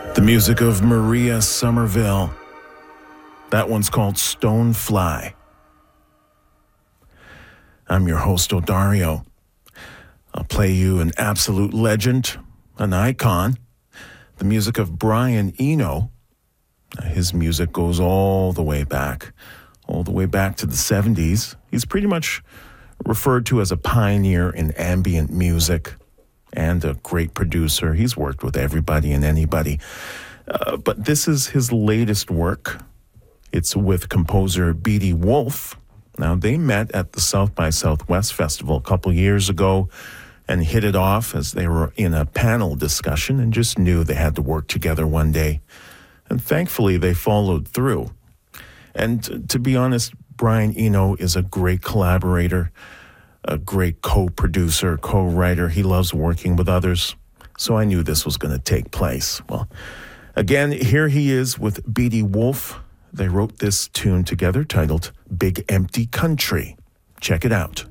The music of Maria Somerville. That one's called Stonefly. I'm your host, Odario. I'll play you an absolute legend, an icon, the music of Brian Eno. His music goes all the way back to the 70s. He's pretty much referred to as a pioneer in ambient music and a great producer. He's worked with everybody and anybody. But this is his latest work. It's with composer Beatty Wolf. Now, they met at the South by Southwest Festival a couple years ago and hit it off as they were in a panel discussion and just knew they had to work together one day. And thankfully, they followed through. And to be honest, Brian Eno is a great collaborator, a great co-producer, co-writer. He loves working with others. So I knew this was going to take place. Well, again, here he is with Beatty Wolf. They wrote this tune together titled Big Empty Country. Check it out.